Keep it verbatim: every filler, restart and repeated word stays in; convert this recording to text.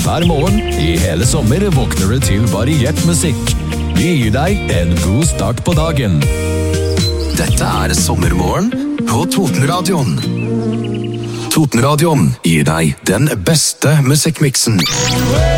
Hver morgen i hele sommer våkner du til variert musikk. Vi gir deg en god start på dagen. Dette er Sommermorgen på Totenradioen. Totenradioen gir deg den beste musikkmixen.